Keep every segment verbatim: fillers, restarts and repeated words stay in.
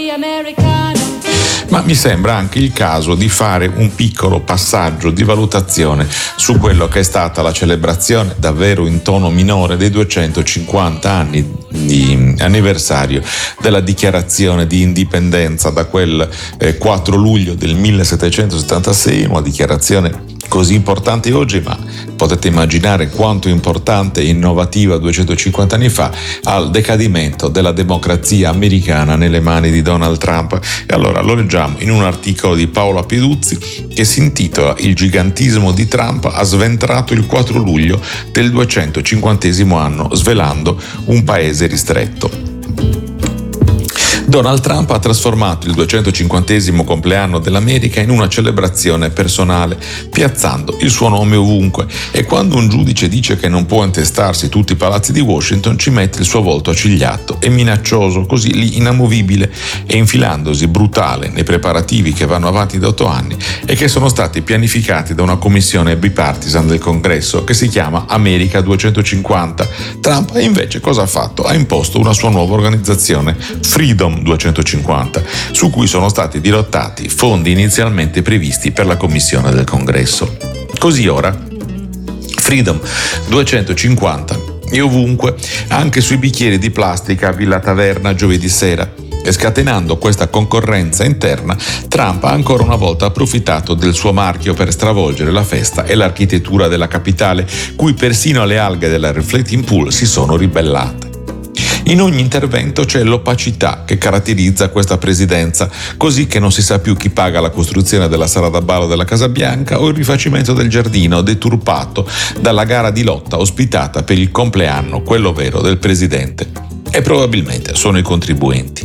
Ma mi sembra anche il caso di fare un piccolo passaggio di valutazione su quello che è stata la celebrazione davvero in tono minore dei duecentocinquanta anni di anniversario della dichiarazione di indipendenza da quel eh, quattro luglio del millesettecentosettantasei, una dichiarazione così importante oggi, ma potete immaginare quanto importante e innovativa duecentocinquanta anni fa, al decadimento della democrazia americana nelle mani di Donald Trump. E allora lo leggiamo in un articolo di Paola Peduzzi che si intitola "Il gigantismo di Trump ha sventrato il quattro luglio del duecentocinquantesimo anno, svelando un paese ristretto". Donald Trump ha trasformato il duecentocinquantesimo compleanno dell'America in una celebrazione personale, piazzando il suo nome ovunque, e quando un giudice dice che non può intestarsi tutti i palazzi di Washington ci mette il suo volto accigliato e minaccioso, così lì inamovibile e infilandosi brutale nei preparativi che vanno avanti da otto anni e che sono stati pianificati da una commissione bipartisan del Congresso che si chiama America duecentocinquanta. Trump invece cosa ha fatto? Ha imposto una sua nuova organizzazione, Freedom duecentocinquanta, su cui sono stati dirottati fondi inizialmente previsti per la commissione del Congresso. Così ora Freedom duecentocinquanta è ovunque, anche sui bicchieri di plastica a Villa Taverna giovedì sera. E scatenando questa concorrenza interna, Trump ha ancora una volta approfittato del suo marchio per stravolgere la festa e l'architettura della capitale, cui persino le alghe della Reflecting Pool si sono ribellate. In ogni intervento c'è l'opacità che caratterizza questa presidenza, così che non si sa più chi paga la costruzione della sala da ballo della Casa Bianca o il rifacimento del giardino deturpato dalla gara di lotta ospitata per il compleanno, quello vero, del presidente. E probabilmente sono i contribuenti.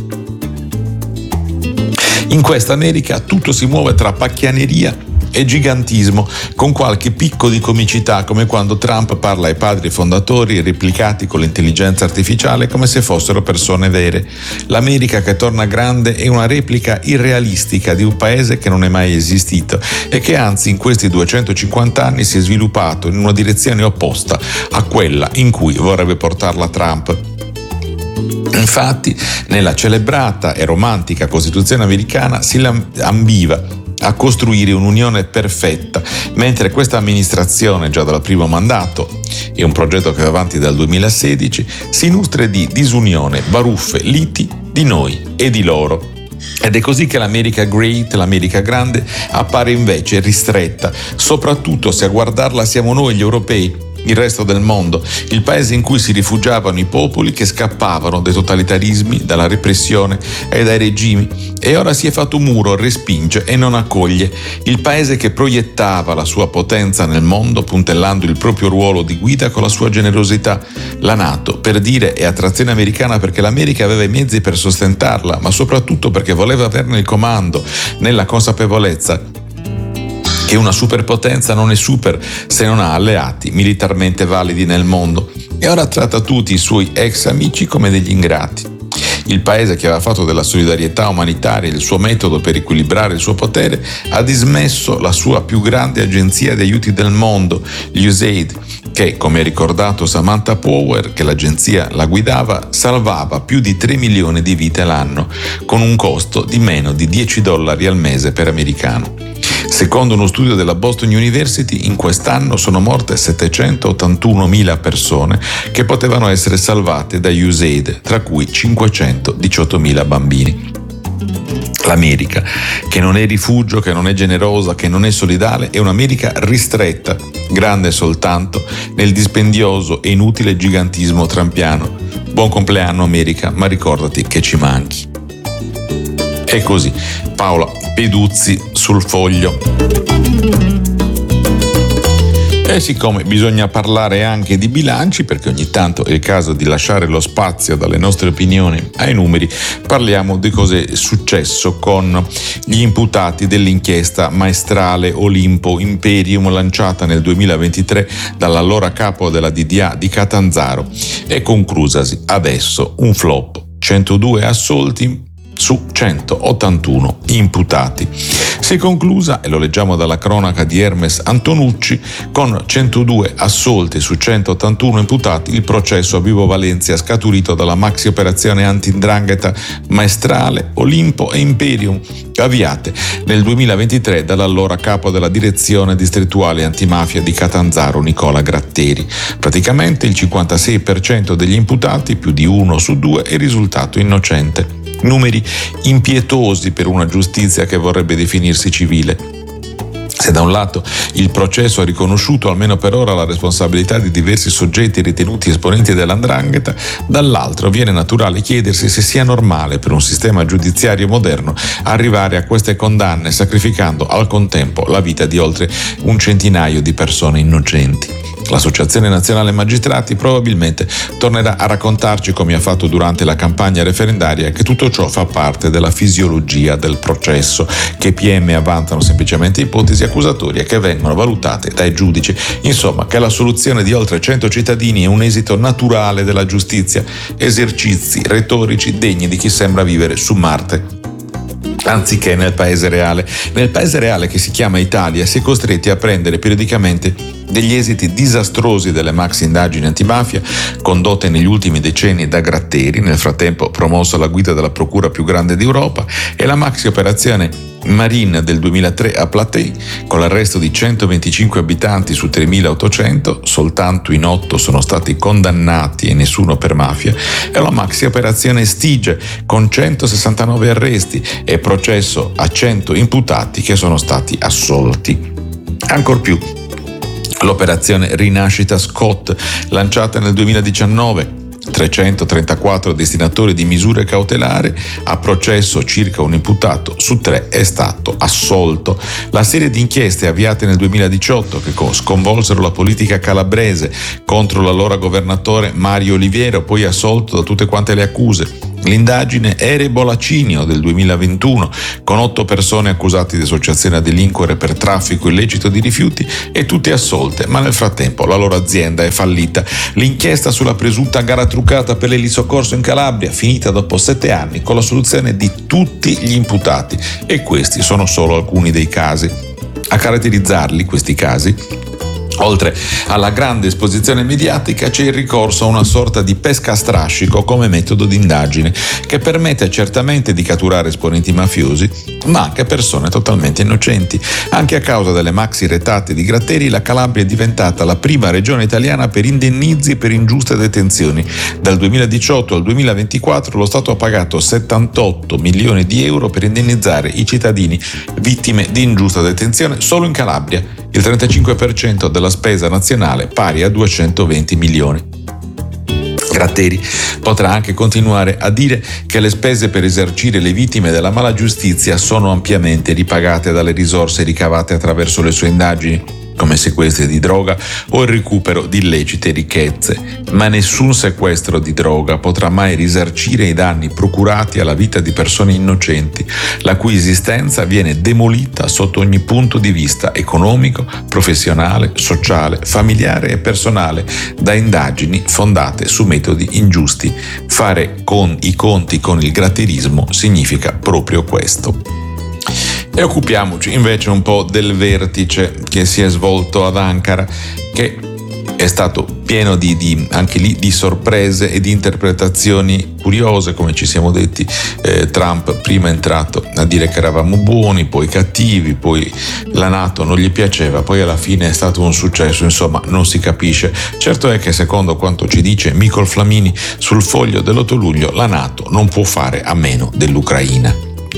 In questa America tutto si muove tra pacchianeria e gigantismo, con qualche picco di comicità, come quando Trump parla ai padri fondatori replicati con l'intelligenza artificiale come se fossero persone vere. L'America che torna grande è una replica irrealistica di un paese che non è mai esistito e che anzi in questi duecentocinquanta anni si è sviluppato in una direzione opposta a quella in cui vorrebbe portarla Trump. Infatti, nella celebrata e romantica Costituzione americana si ambiva a costruire un'unione perfetta, mentre questa amministrazione, già dal primo mandato, è un progetto che va avanti dal duemilasedici, si nutre di disunione, baruffe, liti di noi e di loro. Ed è così che l'America Great, l'America grande, appare invece ristretta, soprattutto se a guardarla siamo noi gli europei, il resto del mondo, il paese in cui si rifugiavano i popoli che scappavano dai totalitarismi, dalla repressione e dai regimi, e ora si è fatto un muro, respinge e non accoglie, il paese che proiettava la sua potenza nel mondo puntellando il proprio ruolo di guida con la sua generosità. La NATO, per dire, è attrazione americana perché l'America aveva i mezzi per sostentarla, ma soprattutto perché voleva averne il comando, nella consapevolezza che una superpotenza non è super se non ha alleati militarmente validi nel mondo, e ora tratta tutti i suoi ex amici come degli ingrati. Il paese che aveva fatto della solidarietà umanitaria il suo metodo per equilibrare il suo potere ha dismesso la sua più grande agenzia di aiuti del mondo, l'U S A I D, che, come ha ricordato Samantha Power, che l'agenzia la guidava, salvava più di tre milioni di vite l'anno, con un costo di meno di dieci dollari al mese per americano. Secondo uno studio della Boston University, in quest'anno sono morte settecentottantunomila persone che potevano essere salvate da U S A I D, tra cui cinquecentodiciottomila bambini. L'America, che non è rifugio, che non è generosa, che non è solidale, è un'America ristretta, grande soltanto nel dispendioso e inutile gigantismo trampiano. Buon compleanno America, ma ricordati che ci manchi. E così, Paola Peduzzi sul Foglio. E siccome bisogna parlare anche di bilanci, perché ogni tanto è il caso di lasciare lo spazio dalle nostre opinioni ai numeri, parliamo di cosa è successo con gli imputati dell'inchiesta maestrale Olimpo Imperium lanciata nel duemilaventitré dall'allora capo della D D A di Catanzaro e conclusasi adesso un flop, centodue assolti su centottantuno imputati. Si è conclusa, e lo leggiamo dalla cronaca di Hermes Antonucci, con centodue assolti su centottantuno imputati il processo a Vibo Valentia scaturito dalla maxi operazione anti-'ndrangheta Maestrale, Olimpo e Imperium, avviate nel duemilaventitré dall'allora capo della direzione distrettuale antimafia di Catanzaro Nicola Gratteri. Praticamente il cinquantasei per cento degli imputati, più di uno su due, è risultato innocente. Numeri impietosi per una giustizia che vorrebbe definirsi civile. Se da un lato il processo ha riconosciuto almeno per ora la responsabilità di diversi soggetti ritenuti esponenti dell'andrangheta, dall'altro viene naturale chiedersi se sia normale per un sistema giudiziario moderno arrivare a queste condanne sacrificando al contempo la vita di oltre un centinaio di persone innocenti. L'Associazione Nazionale Magistrati probabilmente tornerà a raccontarci, come ha fatto durante la campagna referendaria, che tutto ciò fa parte della fisiologia del processo, che i P M avanzano semplicemente ipotesi accusatorie che vengono valutate dai giudici. Insomma, che la soluzione di oltre cento cittadini è un esito naturale della giustizia, esercizi retorici degni di chi sembra vivere su Marte anziché nel paese reale. Nel paese reale, che si chiama Italia, si è costretti a prendere periodicamente degli esiti disastrosi delle maxi indagini antimafia condotte negli ultimi decenni da Gratteri, nel frattempo promosso alla guida della procura più grande d'Europa, e la maxi operazione Marine del duemilatré a Platei, con l'arresto di centoventicinque abitanti su tremilaottocento, soltanto in otto sono stati condannati e nessuno per mafia, e la maxi operazione Stige, con centosessantanove arresti e processo a cento imputati che sono stati assolti. Ancor più, l'operazione Rinascita Scott, lanciata nel duemiladiciannove, trecentotrentaquattro destinatori di misure cautelari, a processo circa un imputato su tre è stato assolto. La serie di inchieste avviate nel duemiladiciotto, che sconvolsero la politica calabrese contro l'allora governatore Mario Oliviero, poi assolto da tutte quante le accuse. L'indagine Ere Bolacinio del duemilaventuno, con otto persone accusate di associazione a delinquere per traffico illecito di rifiuti, e tutte assolte, ma nel frattempo la loro azienda è fallita. L'inchiesta sulla presunta gara truccata per l'elisoccorso in Calabria, finita dopo sette anni con la soluzione di tutti gli imputati, e questi sono solo alcuni dei casi. A caratterizzarli, questi casi, oltre alla grande esposizione mediatica, c'è il ricorso a una sorta di pesca a strascico come metodo di indagine, che permette certamente di catturare esponenti mafiosi, ma anche persone totalmente innocenti. Anche a causa delle maxi retate di Gratteri, la Calabria è diventata la prima regione italiana per indennizi per ingiuste detenzioni. Dal duemiladiciotto al duemilaventiquattro lo Stato ha pagato settantotto milioni di euro per indennizzare i cittadini vittime di ingiusta detenzione solo in Calabria, il trentacinque per cento della spesa nazionale, pari a duecentoventi milioni. Gratteri potrà anche continuare a dire che le spese per risarcire le vittime della mala giustizia sono ampiamente ripagate dalle risorse ricavate attraverso le sue indagini, come sequestri di droga o il recupero di illecite ricchezze, ma nessun sequestro di droga potrà mai risarcire i danni procurati alla vita di persone innocenti, la cui esistenza viene demolita sotto ogni punto di vista economico, professionale, sociale, familiare e personale da indagini fondate su metodi ingiusti. Fare con i conti con il gratterismo significa proprio questo. E occupiamoci invece un po' del vertice che si è svolto ad Ankara, che è stato pieno di, di anche lì di sorprese e di interpretazioni curiose, come ci siamo detti. eh, Trump prima è entrato a dire che eravamo buoni, poi cattivi, poi la NATO non gli piaceva, poi alla fine è stato un successo, insomma non si capisce. Certo è che, secondo quanto ci dice Micol Flamini sul Foglio dell'otto luglio, la NATO non può fare a meno dell'Ucraina.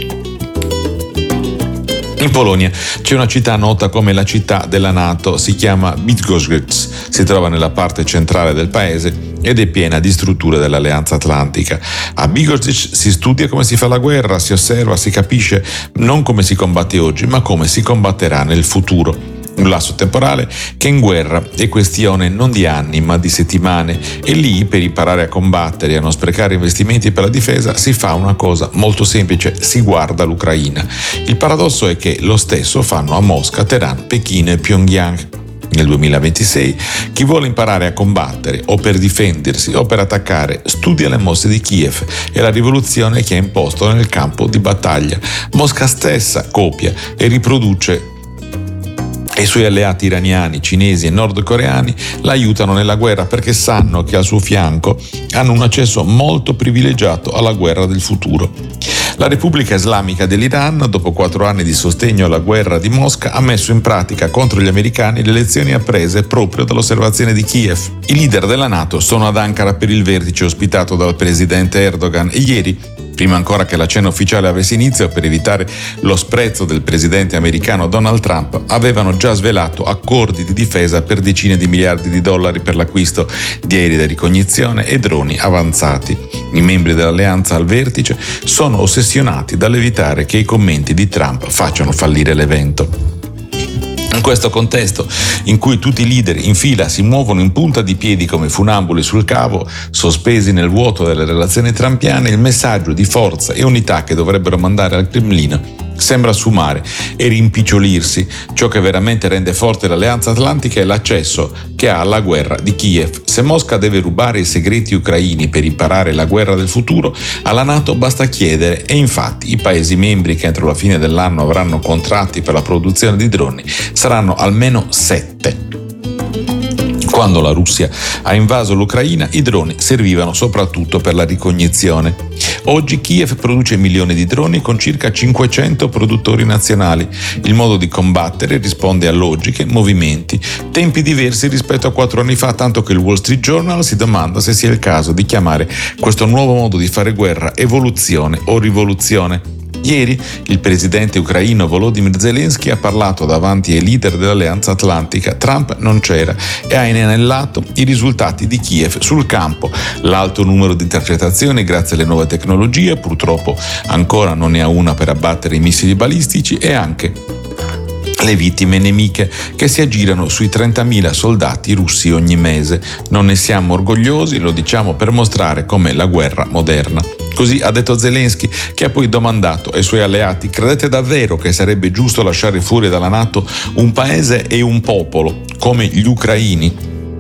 In Polonia c'è una città nota come la città della NATO, si chiama Bydgoszcz, si trova nella parte centrale del paese ed è piena di strutture dell'Alleanza Atlantica. A Bydgoszcz si studia come si fa la guerra, si osserva, si capisce non come si combatte oggi, ma come si combatterà nel futuro. Un lasso temporale che in guerra è questione non di anni ma di settimane, e lì, per imparare a combattere e a non sprecare investimenti per la difesa, si fa una cosa molto semplice: si guarda l'Ucraina. Il paradosso è che lo stesso fanno a Mosca, Teheran, Pechino e Pyongyang. Nel duemilaventisei chi vuole imparare a combattere o per difendersi o per attaccare studia le mosse di Kiev e la rivoluzione che ha imposto nel campo di battaglia. Mosca stessa copia e riproduce e i suoi alleati iraniani, cinesi e nordcoreani la aiutano nella guerra perché sanno che al suo fianco hanno un accesso molto privilegiato alla guerra del futuro. La Repubblica Islamica dell'Iran, dopo quattro anni di sostegno alla guerra di Mosca, ha messo in pratica contro gli americani le lezioni apprese proprio dall'osservazione di Kiev. I leader della NATO sono ad Ankara per il vertice ospitato dal presidente Erdogan e ieri, prima ancora che la cena ufficiale avesse inizio, per evitare lo sprezzo del presidente americano Donald Trump, avevano già svelato accordi di difesa per decine di miliardi di dollari per l'acquisto di aerei da ricognizione e droni avanzati. I membri dell'alleanza al vertice sono ossessionati dall'evitare che i commenti di Trump facciano fallire l'evento. In questo contesto, in cui tutti i leader in fila si muovono in punta di piedi come funamboli sul cavo, sospesi nel vuoto delle relazioni trumpiane, il messaggio di forza e unità che dovrebbero mandare al Cremlino sembra sfumare e rimpicciolirsi. Ciò che veramente rende forte l'Alleanza Atlantica è l'accesso che ha alla guerra di Kiev. Se Mosca deve rubare i segreti ucraini per imparare la guerra del futuro, alla NATO basta chiedere e infatti i Paesi membri che entro la fine dell'anno avranno contratti per la produzione di droni saranno almeno sette. Quando la Russia ha invaso l'Ucraina, i droni servivano soprattutto per la ricognizione. Oggi Kiev produce milioni di droni con circa cinquecento produttori nazionali. Il modo di combattere risponde a logiche, movimenti, tempi diversi rispetto a quattro anni fa, tanto che il Wall Street Journal si domanda se sia il caso di chiamare questo nuovo modo di fare guerra evoluzione o rivoluzione. Ieri il presidente ucraino Volodymyr Zelensky ha parlato davanti ai leader dell'Alleanza Atlantica. Trump non c'era e ha inanellato i risultati di Kiev sul campo. L'alto numero di intercettazioni grazie alle nuove tecnologie, purtroppo ancora non ne ha una per abbattere i missili balistici, e anche le vittime nemiche che si aggirano sui trentamila soldati russi ogni mese. Non ne siamo orgogliosi, lo diciamo per mostrare com'è la guerra moderna. Così ha detto Zelensky, che ha poi domandato ai suoi alleati: credete davvero che sarebbe giusto lasciare fuori dalla NATO un paese e un popolo come gli ucraini,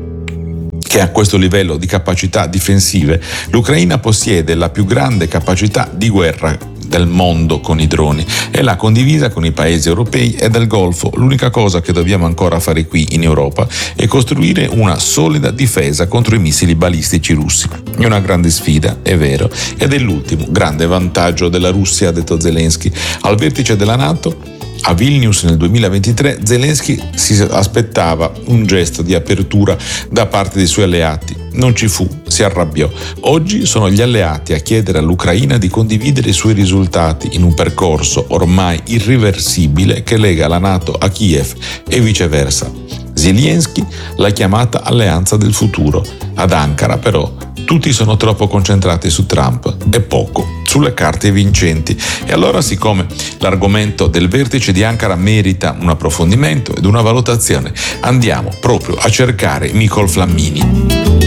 che ha questo livello di capacità difensive? L'Ucraina possiede la più grande capacità di guerra del mondo con i droni e l'ha condivisa con i paesi europei e del Golfo. L'unica cosa che dobbiamo ancora fare qui in Europa è costruire una solida difesa contro i missili balistici russi. È una grande sfida, è vero, ed è l'ultimo grande vantaggio della Russia, ha detto Zelensky. Al vertice della NATO a Vilnius nel duemilaventitré Zelensky si aspettava un gesto di apertura da parte dei suoi alleati. Non ci fu, si arrabbiò. Oggi sono gli alleati a chiedere all'Ucraina di condividere i suoi risultati in un percorso ormai irreversibile che lega la NATO a Kiev e viceversa. Zelensky l'ha chiamata alleanza del futuro. Ad Ankara, però, tutti sono troppo concentrati su Trump e poco sulle carte vincenti. E allora, siccome l'argomento del vertice di Ankara merita un approfondimento ed una valutazione, andiamo proprio a cercare Nicole Flammini.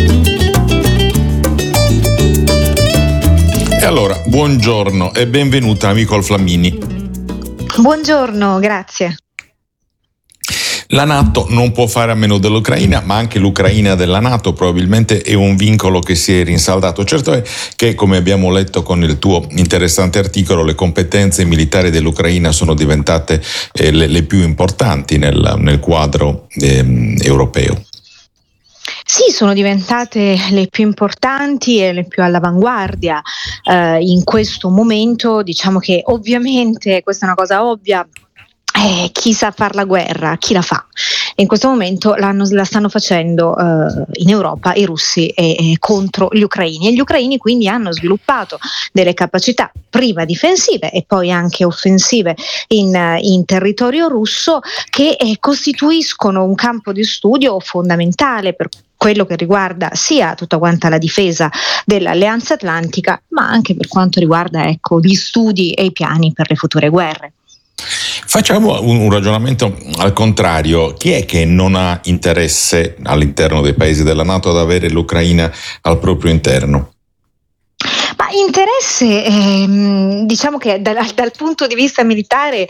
E allora, buongiorno e benvenuta a Nicole Flammini. Buongiorno, grazie. La NATO non può fare a meno dell'Ucraina, ma anche l'Ucraina della NATO probabilmente è un vincolo che si è rinsaldato. Certo è che, come abbiamo letto con il tuo interessante articolo, le competenze militari dell'Ucraina sono diventate eh, le, le più importanti nel, nel quadro eh, europeo. Sì, sono diventate le più importanti e le più all'avanguardia eh, in questo momento. Diciamo che ovviamente, questa è una cosa ovvia, Eh, chi sa far la guerra, chi la fa? E in questo momento l'hanno, la stanno facendo eh, in Europa i russi e, e contro gli ucraini, e gli ucraini quindi hanno sviluppato delle capacità prima difensive e poi anche offensive in, in territorio russo che eh, costituiscono un campo di studio fondamentale per quello che riguarda sia tutta quanta la difesa dell'Alleanza Atlantica, ma anche per quanto riguarda, ecco, gli studi e i piani per le future guerre. Facciamo un, un ragionamento al contrario. Chi è che non ha interesse all'interno dei paesi della NATO ad avere l'Ucraina al proprio interno? Ma interesse, ehm, diciamo che dal, dal punto di vista militare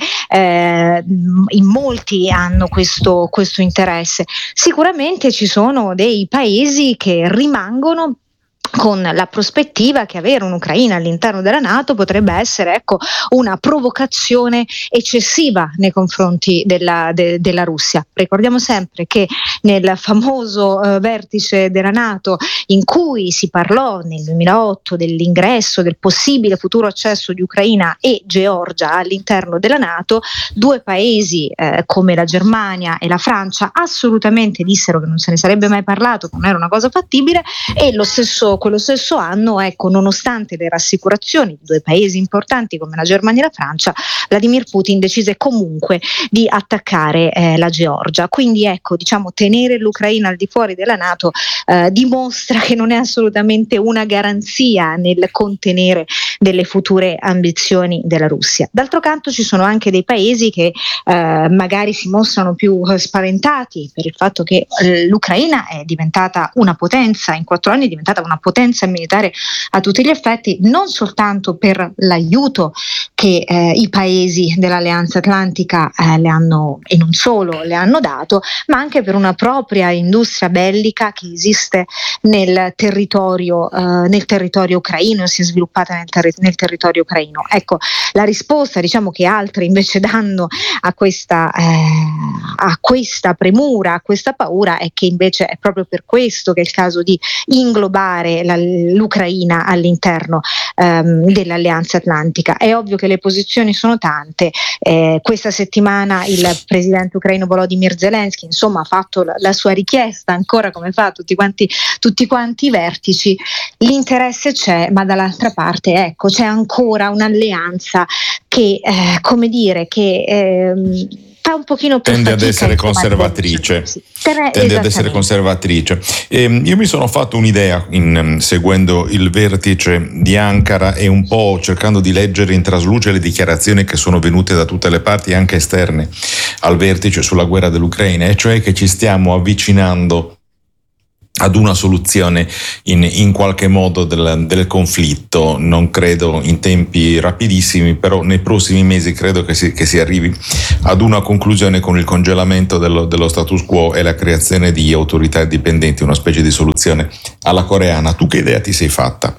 eh, in molti hanno questo, questo interesse. Sicuramente ci sono dei paesi che rimangono con la prospettiva che avere un'Ucraina all'interno della NATO potrebbe essere, ecco, una provocazione eccessiva nei confronti della, de, della Russia. Ricordiamo sempre che nel famoso eh, vertice della NATO, in cui si parlò nel duemilaotto dell'ingresso, del possibile futuro accesso di Ucraina e Georgia all'interno della NATO, due paesi eh, come la Germania e la Francia assolutamente dissero che non se ne sarebbe mai parlato, che non era una cosa fattibile, e lo stesso quello stesso anno, ecco, nonostante le rassicurazioni di due paesi importanti come la Germania e la Francia, Vladimir Putin decise comunque di attaccare eh, la Georgia. Quindi ecco, diciamo, tenere l'Ucraina al di fuori della NATO eh, dimostra che non è assolutamente una garanzia nel contenere delle future ambizioni della Russia. D'altro canto ci sono anche dei paesi che eh, magari si mostrano più spaventati per il fatto che eh, l'Ucraina è diventata una potenza, in quattro anni è diventata una potenza potenza militare a tutti gli effetti, non soltanto per l'aiuto che eh, i paesi dell'Alleanza Atlantica eh, le hanno, e non solo, le hanno dato, ma anche per una propria industria bellica che esiste nel territorio, eh, nel territorio ucraino, si è sviluppata nel, ter- nel territorio ucraino. Ecco, la risposta, diciamo, che altri invece danno a questa, eh, a questa premura, a questa paura, è che invece è proprio per questo che è il caso di inglobare La, l'Ucraina all'interno ehm, dell'Alleanza Atlantica. È ovvio che le posizioni sono tante. Eh, questa settimana il presidente ucraino Volodymyr Zelensky, insomma, ha fatto la, la sua richiesta, ancora come fa tutti quanti, tutti quanti i vertici. L'interesse c'è, ma dall'altra parte, ecco, c'è ancora un'alleanza che, eh, come dire, che ehm, fa un pochino più tende fatica, ad essere insomma, conservatrice sì. tende ad essere conservatrice e io mi sono fatto un'idea in, seguendo il vertice di Ankara e un po' cercando di leggere in trasluce le dichiarazioni che sono venute da tutte le parti anche esterne al vertice sulla guerra dell'Ucraina, e cioè che ci stiamo avvicinando ad una soluzione in, in qualche modo del, del conflitto. Non credo in tempi rapidissimi, però nei prossimi mesi credo che si, che si arrivi ad una conclusione con il congelamento dello, dello status quo e la creazione di autorità indipendenti, una specie di soluzione alla coreana. Tu che idea ti sei fatta?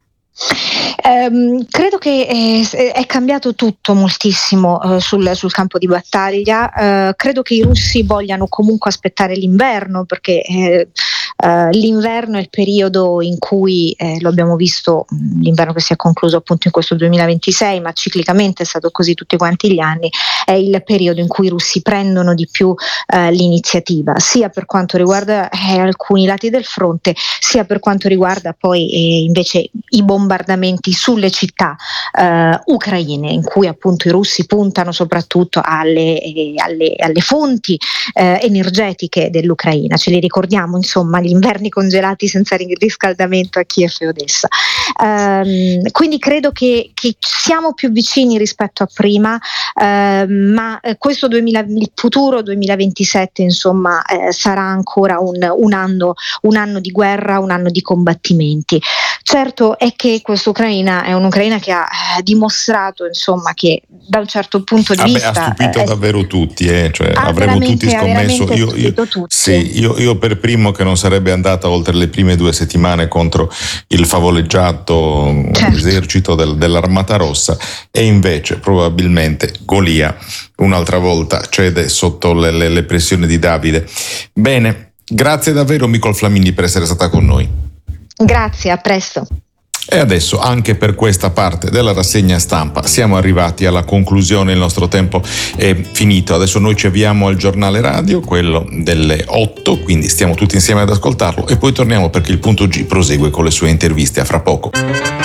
Um, credo che è, è cambiato tutto moltissimo uh, sul, sul campo di battaglia. Uh, credo che i russi vogliano comunque aspettare l'inverno, perché eh, uh, l'inverno è il periodo in cui, eh, lo abbiamo visto, l'inverno che si è concluso appunto in questo duemilaventisei, ma ciclicamente è stato così tutti quanti gli anni, è il periodo in cui i russi prendono di più uh, l'iniziativa, sia per quanto riguarda eh, alcuni lati del fronte, sia per quanto riguarda poi eh, invece i bombardamenti sulle città eh, ucraine, in cui appunto i russi puntano soprattutto alle, eh, alle, alle fonti eh, energetiche dell'Ucraina. Ce li ricordiamo, insomma, gli inverni congelati senza riscaldamento a Kiev e Odessa. Um, quindi credo che, che siamo più vicini rispetto a prima, uh, ma questo duemila, il futuro duemilaventisette, insomma, eh, sarà ancora un, un anno, un anno di guerra, un anno di combattimenti. Certo è che questa Ucraina è un'Ucraina che ha eh, dimostrato, insomma, che da un certo punto di ah vista beh, ha stupito eh, davvero tutti, eh? Cioè, avremmo tutti scommesso, io, io, tutti. Sì, io, io per primo, che non sarebbe andata oltre le prime due settimane contro il favoleggiato certo. esercito del, dell'Armata Rossa, e invece probabilmente Golia un'altra volta cede sotto le, le, le pressioni di Davide. Bene, grazie davvero Micol Flamini per essere stata con noi. Grazie, a presto. E adesso anche per questa parte della rassegna stampa siamo arrivati alla conclusione, il nostro tempo è finito. Adesso noi ci avviamo al giornale radio, quello delle otto, quindi stiamo tutti insieme ad ascoltarlo e poi torniamo perché il punto G prosegue con le sue interviste. A fra poco.